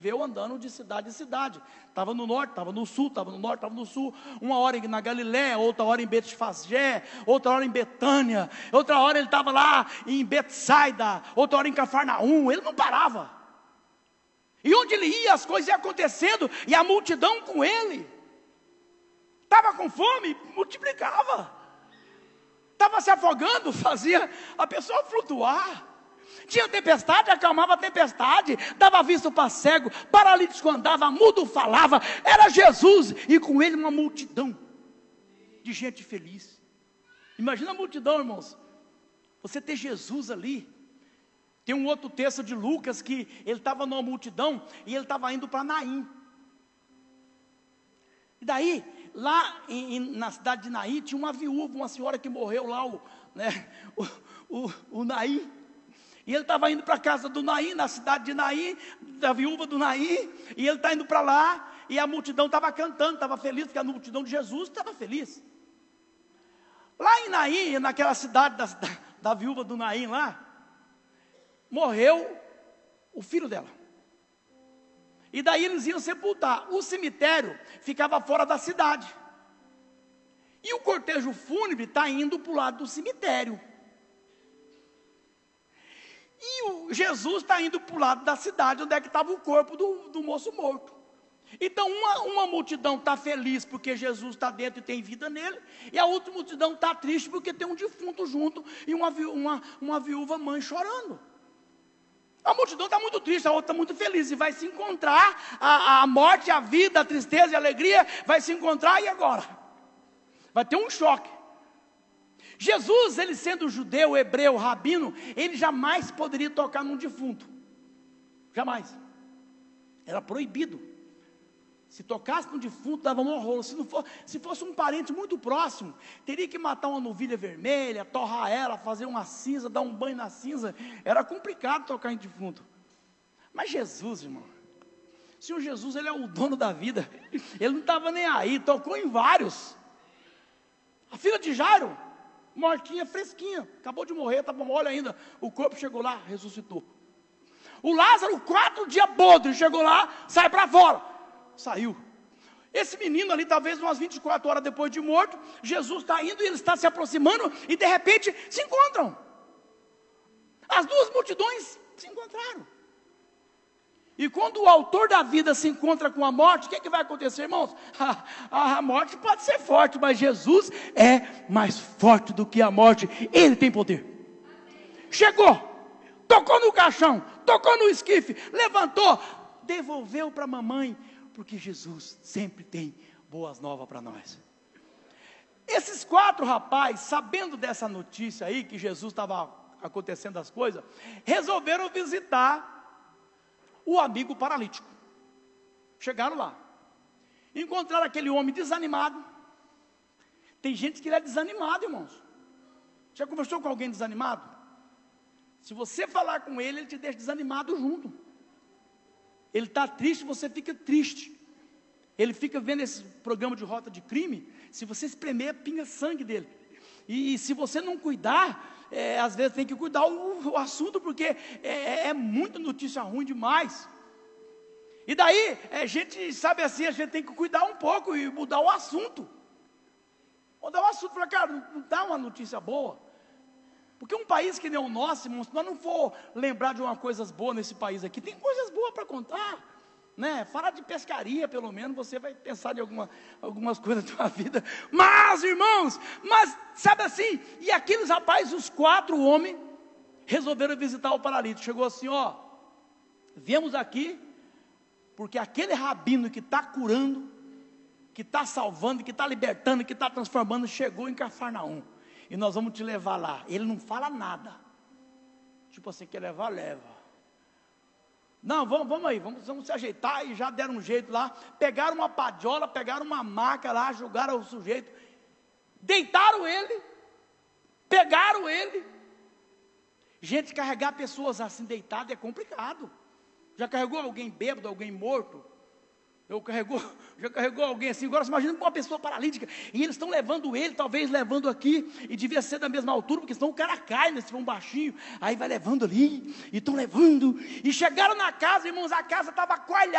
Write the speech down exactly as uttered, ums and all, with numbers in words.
veio andando de cidade em cidade. Estava no norte, estava no sul, estava no norte, estava no sul. Uma hora na Galiléia, outra hora em Betfagé, outra hora em Betânia, outra hora ele estava lá em Betsaida, outra hora em Cafarnaum. Ele não parava. E onde ele ia, as coisas iam acontecendo, e a multidão com ele. Estava com fome, multiplicava. Estava se afogando, fazia a pessoa flutuar. Tinha tempestade, acalmava a tempestade, dava vista para cego, paralítico andava, mudo falava, era Jesus, e com ele uma multidão de gente feliz. Imagina a multidão, irmãos, você ter Jesus ali. Tem um outro texto de Lucas, que ele estava numa multidão, e ele estava indo para Naim. E daí, lá em, em, na cidade de Naim, tinha uma viúva, uma senhora que morreu lá, o, né, o, o, o Naim. E ele estava indo para a casa do Naim, na cidade de Naim, da viúva do Naim, e ele está indo para lá, e a multidão estava cantando, estava feliz, porque a multidão de Jesus estava feliz. Lá em Naim, naquela cidade da, da, da viúva do Naim lá, morreu o filho dela. E daí eles iam sepultar. O cemitério ficava fora da cidade. E o cortejo fúnebre está indo para o lado do cemitério. E o Jesus está indo para o lado da cidade, onde é que estava o corpo do, do moço morto. Então uma, uma multidão está feliz porque Jesus está dentro e tem vida nele, e a outra multidão está triste porque tem um defunto junto, e uma, uma, uma viúva mãe chorando. A multidão está muito triste, a outra está muito feliz, e vai se encontrar, a, a morte, a vida, a tristeza e a alegria, vai se encontrar, e agora? Vai ter um choque. Jesus, ele sendo judeu, hebreu, rabino, ele jamais poderia tocar num defunto. Jamais. Era proibido. Se tocasse num defunto, dava um horror. Se, não for, se fosse um parente muito próximo, teria que matar uma novilha vermelha, torrar ela, fazer uma cinza, dar um banho na cinza. Era complicado tocar em defunto. Mas Jesus, irmão, o Senhor Jesus, ele é o dono da vida. Ele não estava nem aí, tocou em vários. A filha de Jairo, mortinha, fresquinha, acabou de morrer, estava mole ainda, o corpo chegou lá, ressuscitou. O Lázaro, quatro dias podre, chegou lá, sai para fora, saiu. Esse menino ali, talvez umas vinte e quatro horas depois de morto, Jesus está indo e ele está se aproximando, e de repente se encontram. As duas multidões se encontraram. E quando o autor da vida se encontra com a morte, o que, é que vai acontecer, irmãos? A, a, a morte pode ser forte, mas Jesus é mais forte do que a morte. Ele tem poder. Chegou, tocou no caixão, tocou no esquife, levantou, devolveu para a mamãe, porque Jesus sempre tem boas novas para nós. Esses quatro rapazes, sabendo dessa notícia aí, que Jesus estava acontecendo as coisas, resolveram visitar o amigo paralítico. Chegaram lá, encontraram aquele homem desanimado. Tem gente que ele é desanimado, irmãos. Já conversou com alguém desanimado? Se você falar com ele, ele te deixa desanimado junto. Ele está triste, você fica triste. Ele fica vendo esse programa de rota de crime. Se você espremer, pinga sangue dele. E, e se você não cuidar, é, às vezes tem que cuidar o, o assunto, porque é, é muita notícia ruim demais. E daí, a gente sabe assim, a gente tem que cuidar um pouco e mudar o assunto. Mudar o assunto, falar, cara, não, não dá uma notícia boa. Porque um país que nem o nosso, irmãos, se nós não for lembrar de uma coisas boas nesse país aqui, tem coisas boas para contar. Né? Falar de pescaria, pelo menos, você vai pensar em alguma, algumas coisas da sua vida. Mas, irmãos, mas, sabe assim, e aqueles rapazes, os quatro homens, resolveram visitar o paralítico. Chegou assim, ó, viemos aqui, porque aquele rabino que está curando, que está salvando, que está libertando, que está transformando, chegou em Cafarnaum. E nós vamos te levar lá. Ele não fala nada. Tipo assim, quer levar, leva. Não, vamos, vamos aí, vamos, vamos se ajeitar. E já deram um jeito lá. Pegaram uma padiola, pegaram uma maca lá, jogaram o sujeito. Deitaram ele. Pegaram ele. Gente, carregar pessoas assim deitadas é complicado. Já carregou alguém bêbado, alguém morto? Eu carregou, já carregou alguém assim, agora você imagina uma pessoa paralítica, e eles estão levando ele, talvez levando aqui, e devia ser da mesma altura, porque senão o cara cai, né, se for um baixinho, aí vai levando ali, e estão levando, e chegaram na casa, irmãos, a casa estava coalhada,